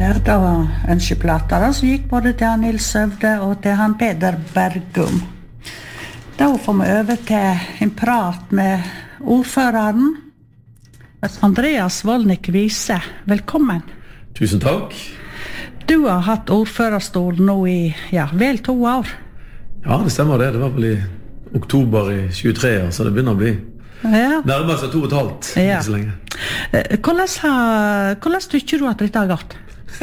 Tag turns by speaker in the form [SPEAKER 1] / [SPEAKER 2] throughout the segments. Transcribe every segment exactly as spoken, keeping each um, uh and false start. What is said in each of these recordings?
[SPEAKER 1] Her da var ønskeplater som gikk både til han Nils Søvde og til han Peder Bergum. Da får vi over til en prat med ordføreren. Andreas Vollnik Vise, velkommen.
[SPEAKER 2] Tusen takk.
[SPEAKER 1] Du har hatt ordførerstol nå i, ja, vel to år.
[SPEAKER 2] Ja, det stemmer det. Det var vel i oktober i tjuetre, så det begynner å bli
[SPEAKER 1] ja.
[SPEAKER 2] nærmere seg to og et halvt.
[SPEAKER 1] Ja.
[SPEAKER 2] Ikke så lenge.
[SPEAKER 1] Hvordan, har, hvordan tykker du at dette har gått?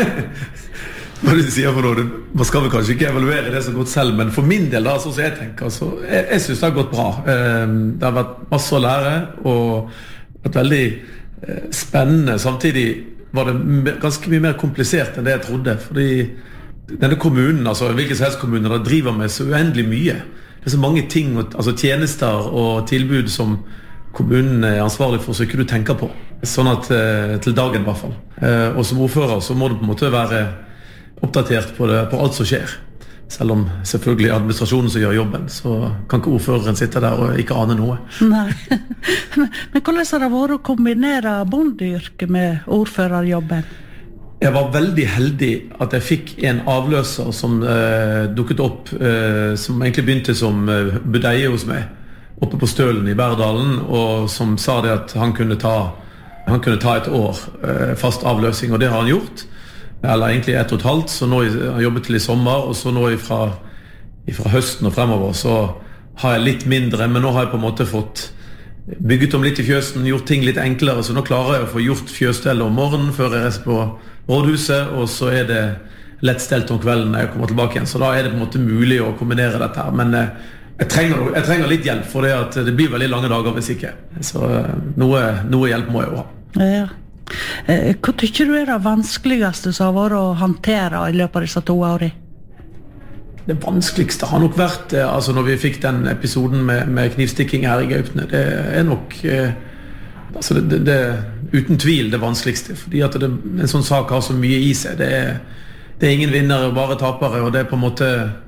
[SPEAKER 2] Hva du sier for noe, man skal vel kanskje ikke evaluere det så godt selv, men for min del da, sånn som jeg tenker, så jeg, jeg synes det har gått bra. Det har vært masse å lære, og vært veldig spennende. Samtidig var det ganske mye mer komplisert enn det jeg trodde, fordi denne kommunen, altså hvilken som helst kommune, da driver med så uendelig mye. Det er så mange ting, altså tjenester og tilbud som kommunen er ansvarlig for, så ikke du tenker på. Sånn at, til dagen i hvert fall. Og som ordfører så må du på en måte være oppdatert på, det, på alt som skjer. Selv om selvfølgelig administrasjonen som gjør jobben, så kan ikke ordføreren sitte der og ikke ane noe.
[SPEAKER 1] Nei. Men hvordan har det vært å kombinere bondeyrket med ordførerjobben?
[SPEAKER 2] Jeg var veldig heldig at jeg fikk en avløser som eh, dukket opp, eh, som egentlig begynte som eh, budeie hos meg, oppe på Stølen i Bærdalen, og som sa det at han kunne ta, han kunne ta et år eh, fast avløsing, og det har han gjort. Eller egentlig ett og et halvt, så nå har jeg jobbet til i sommer, og så nå fra, fra høsten og fremover, så har jeg litt mindre, men nå har jeg på en måte fått bygget om litt i fjøsen, gjort ting litt enklere, så nå klarer jeg å få gjort fjøsstellet om morgenen før jeg reiser på rådhuset, og så er det lett stelt om kvelden når jeg kommer tilbake igjen, så da er det på en måte mulig å kombinere dette her, men jeg trenger, jeg trenger litt hjelp, for det, at det blir veldig lange dager hvis ikke, så noe, noe hjelp må jeg jo ha.
[SPEAKER 1] Ja. Hva tykker du er det vanskeligste som har vært å håndtere i løpet av disse to årene?
[SPEAKER 2] Det vanskeligste har nok vært, altså når vi fikk den episoden med, med knivstikking her i Gaupne, det er nok altså det, det, det, uten tvil det vanskeligste, fordi at det, en sånn sak har så mye i seg. Det er, det er ingen vinnere, bare tapere, og det er på en måte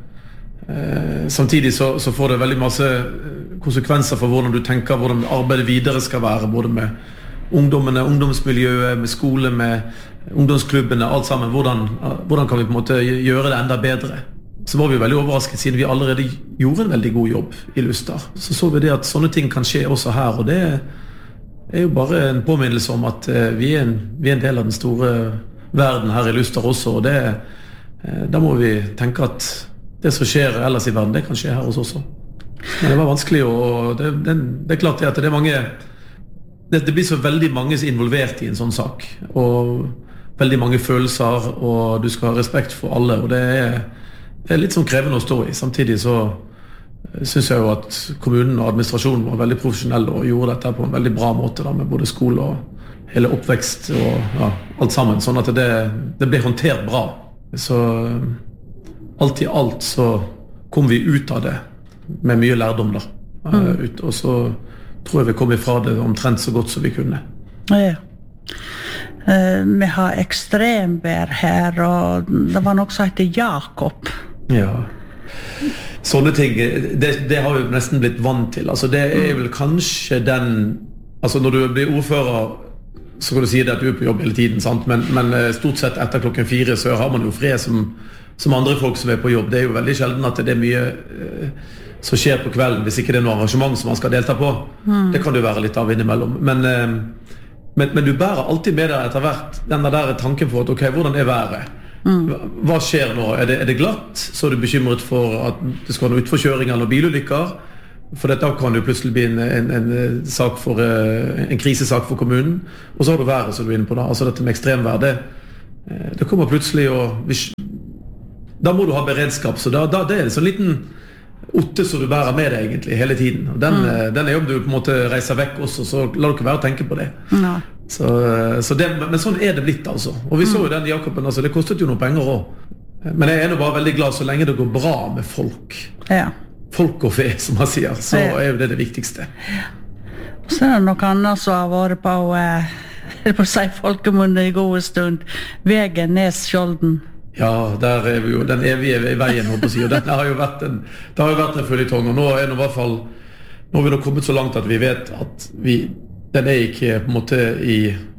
[SPEAKER 2] eh, samtidig så, så får det veldig masse konsekvenser for hvordan du tenker, hvordan arbeidet videre skal være, både med ungdommene, ungdomsmiljøet, med skole, med ungdomsklubbene, alt sammen. Hvordan, hvordan kan vi på en måte gjøre det enda bedre? Så var vi veldig overrasket siden vi allerede gjorde en veldig god jobb i Luster. Så så vi det at sånne ting kan skje også her, og det er jo bare en påminnelse om at vi er en, vi er en del av den store verden her i Luster også, og det, da må vi tenke at det som skjer ellers i verden, det kan skje her hos oss også. Men det var vanskelig, og det, det, det er klart at det er mange Det, det blir så veldig mange som er involvert i en sånn sak, og veldig mange følelser, og du skal ha respekt for alle, og det er, det er litt sånn krevende å stå i. Samtidig så synes jeg jo at kommunen og administrasjonen var veldig profesjonelle og gjorde dette på en veldig bra måte, da, med både skole og hele oppvekst og ja, alt sammen, sånn at det, det ble håndtert bra. Så alt i alt så kom vi ut av det med mye lærdom da, mm. ut, og så tror jeg vi kom ifra det omtrent så godt som vi kunne.
[SPEAKER 1] Ja. Uh, vi har ekstremvær her, og det var noe som heter Jakob.
[SPEAKER 2] Ja. Sånne ting, det, det har vi nesten blitt vant til. Altså, det er vel kanskje den altså når du blir ordfører, så kan du si det at du er på jobb hele tiden, sant? Men, men stort sett etter klokken fire så har man jo fred som, som andre folk som er på jobb. Det er jo veldig sjelden at det er mye uh, som skjer på kvelden, hvis ikke det er noe arrangement som man skal delta på. Mm. Det kan det jo være litt av innimellom. Men, men, men du bærer alltid med deg etter hvert denne der tanken for at, ok, hvordan er været? Mm. Hva skjer nå? Er det, er det glatt? Så er du bekymret for at det skal være noe utforkjøring eller bilulykker? For da kan det jo plutselig bli en, en, en, sak for, en krisesak for kommunen. Og så har du været som du er inne på da. Altså dette med ekstremvær, det, det kommer plutselig og da må du ha beredskap. Så da, da det er en sånn liten otte som du bærer med deg egentlig hele tiden, og den, mm. den er jo om du på en måte reiser vekk også, så la du ikke være å tenke på det. No. Så, så det, men sånn er det blitt altså, og vi mm. så jo den Jakoben, altså, det kostet jo noen penger også, men jeg er nå bare veldig glad så lenge det går bra med folk. Ja. Folk og fe, som man sier, så ja. Er jo det det viktigste. Ja. Så er det noe annet som har vært på, eh, på å si folkemunne i gode stund, Vegen Nes-Skjolden. Ja, der er vi jo den evige veien, håper jeg, og den har jo vært en, det har jo vært en føljetong, og nå er det i hvert fall, nå har vi nå kommet så langt at vi vet at vi, den er ikke på en måte i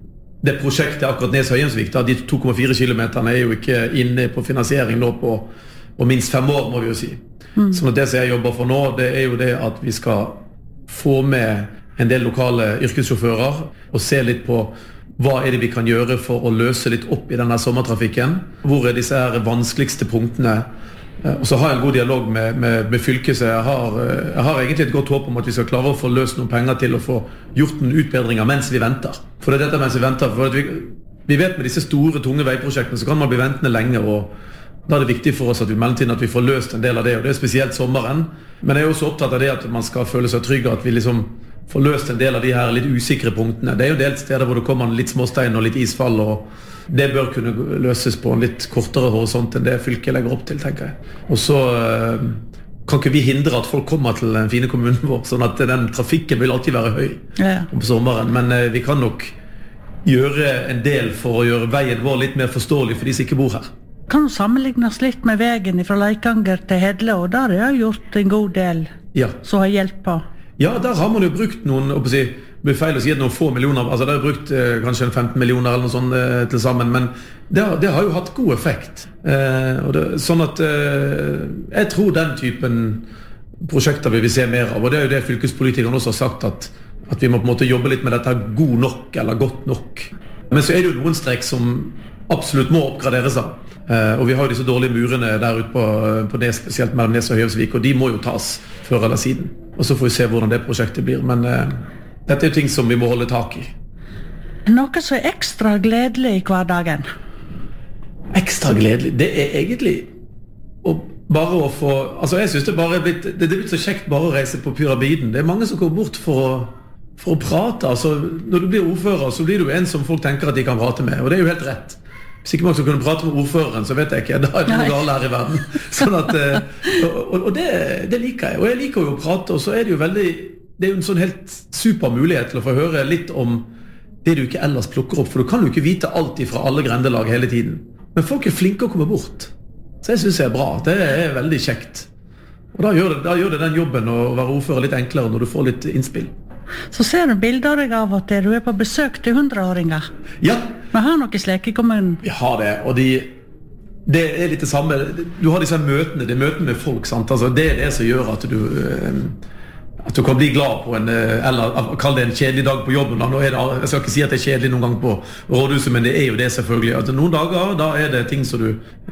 [SPEAKER 2] det prosjektet akkurat Nes-Høyensvik, da, de to komma fire kilometerne er jo ikke inne på finansiering nå på, på minst fem år, må vi jo si. Mm. Så det som jeg jobber for nå, det er jo det at vi skal få med en del lokale yrkessjåfører og se litt på hva er det vi kan gjøre for å løse litt opp i denne sommertrafikken. Hvor er disse her vanskeligste punktene? Og så har jeg en god dialog med, med, med fylket, så jeg har, jeg har egentlig et godt håp om at vi skal klare å få løst noen penger til å få gjort noen utbedringer mens vi venter. For det er dette mens vi venter. For vi, vi vet med disse store, tunge veiprosjektene så kan man bli ventende lenge, og da er det viktig for oss at vi mellomtiden at vi får løst en del av det, og det er spesielt sommeren. Men jeg er også opptatt av det at man skal føle seg trygg, at vi liksom får løst en del av de her litt usikre punktene. Det er jo delt steder hvor det kommer litt småstein og litt isfall, og det bør kunne løses på en litt kortere horisont enn det fylket legger opp til, tenker jeg. Og så øh, kan ikke vi hindre at folk kommer til den fine kommunen vår, sånn at den trafikken vil alltid være høy ja. Om sommeren, men øh, vi kan nok gjøre en del for å gjøre veien vår litt mer forståelig for de som ikke bor her.
[SPEAKER 1] Kan du sammenlignes litt med veien fra Leikanger til Hedle, og der har jeg gjort en god del
[SPEAKER 2] ja.
[SPEAKER 1] Som har hjulpet på?
[SPEAKER 2] Ja, der har man jo brukt noen, å si, det blir feil å si noen få millioner, altså der har brukt eh, kanskje femten millioner eller noe sånt eh, til sammen, men det, det har jo hatt god effekt. Eh, og det, sånn at eh, jeg tror den typen prosjekter vil vi se mer av, og det er jo det fylkespolitikerne også har sagt, at, at vi må på en måte jobbe litt med dette god nok, eller godt nok. Men så er det jo noen strekk som absolutt må oppgraderes av. Uh, og vi har jo disse dårlige murene der ute på, på Nes, spesielt mellom Nes og Høyensvik, og de må jo tas før eller siden. Og så får vi se hvordan det prosjektet blir, men uh, dette er jo ting som vi må holde tak i.
[SPEAKER 1] Noe som er ekstra gledelig i hverdagen?
[SPEAKER 2] Ekstra gledelig? Det er egentlig å bare å få, altså jeg synes det bare er blitt, det, det er blitt så kjekt bare å reise på Pyramiden. Det er mange som går bort for å, for å prate, altså når du blir ordfører så blir du en som folk tenker at de kan prate med, og det er jo helt rett. Hvis ikke man skal kunne prate med ordføreren, så vet jeg ikke, da er det noe galt her i verden. Sånn at, og og det, det liker jeg, og jeg liker jo å prate, og så er det jo veldig, det er jo en sånn helt super mulighet til å få høre litt om det du ikke ellers plukker opp, for du kan jo ikke vite alt fra alle grendelag hele tiden. Men folk er flinke å komme bort, så jeg synes det er bra, det er veldig kjekt. Og da gjør det, da gjør det den jobben å være ordfører litt enklere når du får litt innspill.
[SPEAKER 1] Så ser du bilder av at du er på besøk til hundreåringer.
[SPEAKER 2] Ja.
[SPEAKER 1] Vi har noe slik i kommunen.
[SPEAKER 2] Vi har det, og de, det er litt det samme. Du har disse møtene, det er møtene med folk, sant? Altså, det er det som gjør at du, at du kan bli glad på en, eller kall det en kjedelig dag på jobben. Nå er det, jeg skal ikke si at det er kjedelig noen gang på rådhuset, men det er jo det selvfølgelig. Altså, noen dager, da er det ting som du,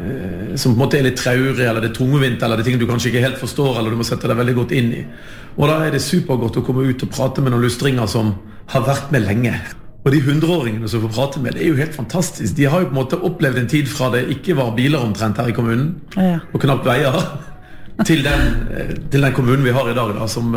[SPEAKER 2] som på en måte er litt traurig, eller det er tungvint, eller det er ting du kanskje ikke helt forstår, eller du må sette deg veldig godt inn i. Og da er det supergodt å komme ut og prate med noen lustringer som har vært med lenge. Og de hundreåringene som får prate med, det er jo helt fantastisk. De har jo på en måte opplevd en tid fra det ikke var biler omtrent her i kommunen, ja. Og knapt veier, til den, til den kommunen vi har i dag, da, som,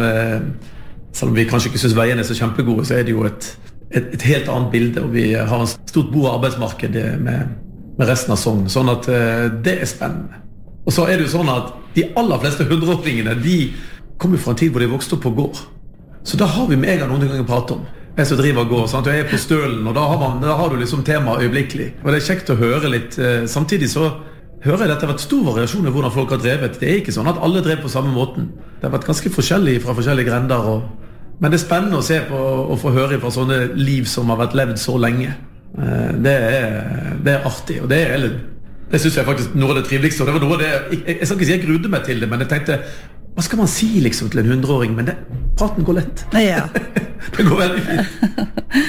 [SPEAKER 2] selv om vi kanskje ikke synes veiene er så kjempegode, så er det jo et, et, et helt annet bilde, og vi har en stort bo- og arbeidsmarked med, med resten av Sogn, sånn at det er spennende. Og så er det jo sånn at de aller fleste hundreåringene, de kommer fra en tid hvor de vokste opp på gård. Så da har vi med en gang noen ganger å prate om. Jeg som driver gård, sant? Jeg er på stølen, og da har, man, da har du liksom tema øyeblikkelig. Og det er kjekt å høre litt. Samtidig så hører jeg at det har vært stor variasjon i hvordan folk har drevet. Det er ikke sånn at alle drev på samme måten. Det har vært ganske forskjellig fra forskjellige grender. Og, men det er spennende å se på og få høre fra sånne liv som har vært levd så lenge. Det er, det er artig, og det er det synes jeg faktisk noe av det triveligste. Og det var noe av det, jeg, jeg, jeg skal ikke si jeg grudde meg til det, men jeg tenkte, hva skal man si liksom til en hundreåring? Men det, praten går lett.
[SPEAKER 1] Ja.
[SPEAKER 2] Det går veldig fint.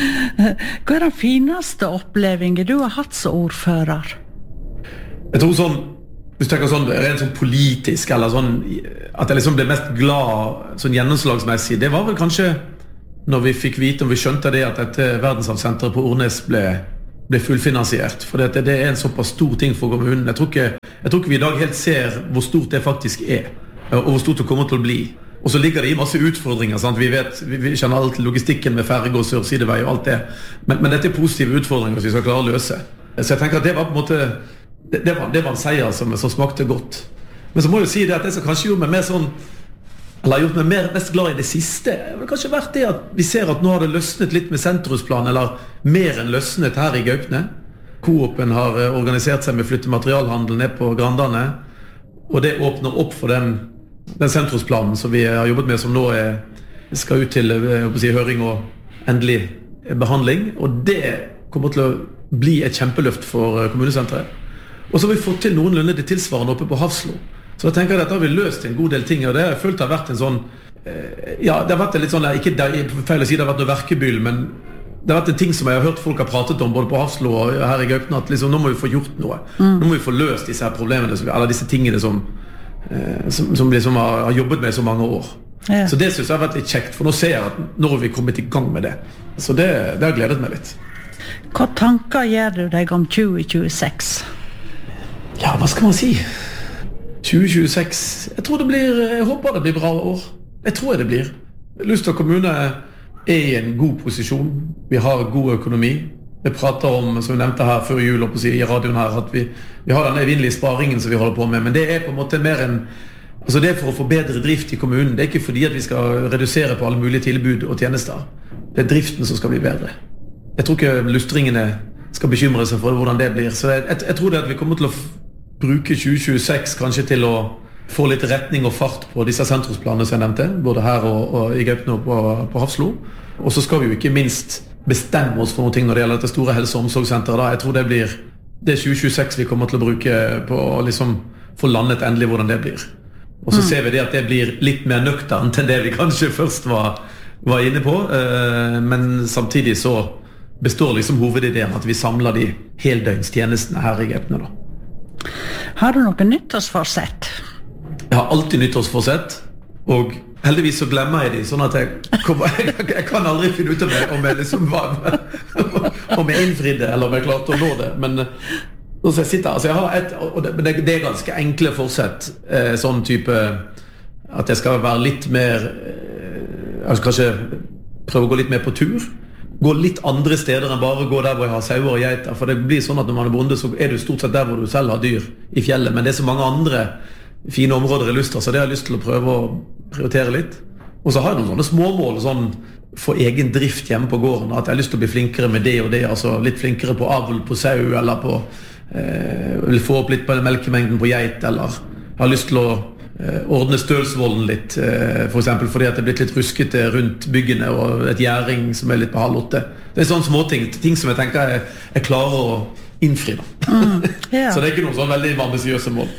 [SPEAKER 1] Hva er den fineste opplevingen du har hatt som ordfører?
[SPEAKER 2] Jeg tror sånn, hvis du tenker sånn, rent sånn politisk, eller sånn, at jeg liksom ble mest glad sånn gjennomslagsmessig, det var vel kanskje når vi fikk vite, og vi skjønte det, at dette verdenshavssenteret på Ornes ble, ble fullfinansiert. For det, det er en såpass stor ting for kommunen. Jeg tror, ikke, jeg tror ikke vi i dag helt ser hvor stort det faktisk er, og hvor stort det kommer til å bli. Og så ligger det i masse utfordringer, sant? Vi vet, vi, vi kjenner alt logistikken med ferge og sørsidevei og alt det, men, men dette er positive utfordringer som vi skal klare å løse. Så jeg tenker at det var på en måte, det, det, var, det var en seier som, som smakte godt. Men så må jeg jo si det at det som kanskje gjorde meg mer sånn, eller gjort meg mer, mest glad i det siste, det har kanskje vært det at vi ser at nå har det løsnet litt med sentrumsplan, eller mer enn løsnet her i Gaupne. Coop-en har organisert seg med å flytte materialhandel ned på Grandane, og det åpner opp for den, den sentrumsplanen som vi har jobbet med, som nå er, skal ut til jeg håper å si, høring og endelig behandling, og det kommer til å bli et kjempeløft for kommunesenteret. Og så har vi fått til noenlunde det tilsvarende oppe på Hafslo. Så da tenker jeg at da har vi løst en god del ting, og det har jeg følt har vært en sånn, ja, det har vært en litt sånn, ikke feil å si det har vært noe verkebyll, men det har vært en ting som jeg har hørt folk har pratet om både på Hafslo og her i Gaupne, at liksom, nå må vi få gjort noe. Mm. Nå må vi få løst disse her problemene, eller disse tingene som, som, som liksom har, har jobbet med i så mange år. Ja. Så det synes jeg har vært litt kjekt, for nå ser jeg at nå har vi kommet i gang med det. Så det, det har gledet meg litt.
[SPEAKER 1] Hva tanker gjør du deg om tjue tjueseks?
[SPEAKER 2] Ja, hva skal man si? tjue tjueseks, jeg tror det blir, jeg håper det blir bra år. Jeg tror det blir. Luster kommune er i en god posisjon. Vi har god økonomi. Vi prater om, som vi nevnte her før jul på i radioen her, at vi, vi har den evinnelige sparingen som vi holder på med, men det er på en måte mer en altså det er for å få bedre drift i kommunen. Det er ikke fordi at vi skal redusere på alle mulige tilbud og tjenester. Det er driften som skal bli bedre. Jeg tror ikke lustringene skal bekymre seg for hvordan det blir. Så jeg, jeg, jeg tror det at vi kommer til å bruke tjue tjueseks kanskje til å få litt retning og fart på disse sentrumsplanene som jeg nevnte, både her og, og i Gaupne og på, på Hafslo. Og så skal vi jo ikke minst bestemme oss for noen ting når det gjelder dette store helse- og omsorgssenteret. Da. Jeg tror det blir det tjue tjueseks vi kommer til å bruke på å liksom få landet endelig hvordan det blir. Og så mm. ser vi det at det blir litt mer nøkternt enn det vi kanskje først var, var inne på, men samtidig så består liksom hovedideen at vi samler de heldøgnstjenestene her i Gaupne da.
[SPEAKER 1] Har du noe nyttårsforsett?
[SPEAKER 2] Jeg har alltid nyttårsforsett, og heldigvis så glemmer jeg de, sånn at jeg, kommer, jeg, jeg kan aldri finne ut av meg om jeg liksom var, om jeg innfridde eller om jeg klarte å nå det, men så jeg sitter, altså jeg har et, og det, det, det er ganske enkle forsett, eh, sånn type at jeg skal være litt mer, eh, jeg skal kanskje prøve å gå litt mer på tur, gå litt andre steder enn bare gå der hvor jeg har sauer og geiter, for det blir sånn at når man er bonde så er du stort sett der hvor du selv har dyr i fjellet, men det er så mange andre fine områder i Luster, så det har jeg lyst til å prøve å prioritere litt. Og så har jeg noen sånne småmål sånn, for egen drift hjemme på gården, at jeg har lyst til å bli flinkere med det og det, altså litt flinkere på avl på sau, eller på eh, vil få opp litt på melkemengden på geit, eller jeg har lyst til å eh, ordne stølsvolden litt, eh, for eksempel fordi at det er blitt litt ruskete rundt byggene, og et gjæring som er litt på halv åtte. Det er sånne små ting, ting som jeg tenker jeg, jeg klarer å innfri da. Mm, yeah. Så det er ikke noen sånn veldig ambisiøse mål.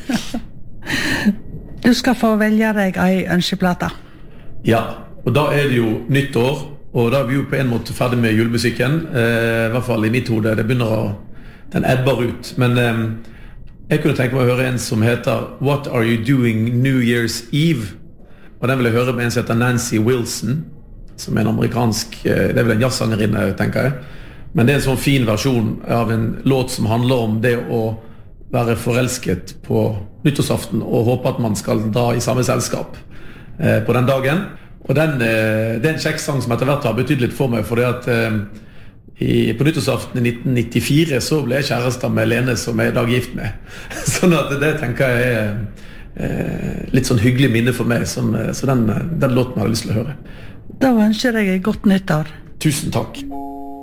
[SPEAKER 1] Du skal få velge deg ei ønskeplate.
[SPEAKER 2] Ja, og da er det jo nytt år, og da er vi jo på en måte ferdig med julemusikken, eh, i hvert fall i mitt hode. Det begynner å, den ebber ut, men eh, jeg kunne tenke meg å høre en som heter What Are You Doing New Year's Eve? Og den vil jeg høre med en som heter Nancy Wilson, som er en amerikansk, eh, det er vel en jazzsangerinne, tenker jeg. Men det er en sånn fin versjon av en låt som handler om det å være forelsket på nyttårsaften og håpe at man skal dra i samme selskap eh, på den dagen. Og den, eh, det er en kjekk sang som etter hvert har betydd litt for meg, fordi at eh, i, på nyttårsaften i nitten nittifire så ble jeg kjærester med Lene som jeg er i dag gift med. Sånn at det tenker jeg er eh, litt sånn hyggelig minne for meg, som, så den, den låten har jeg lyst til å høre.
[SPEAKER 1] Da ønsker jeg et godt nyttår.
[SPEAKER 2] Tusen takk.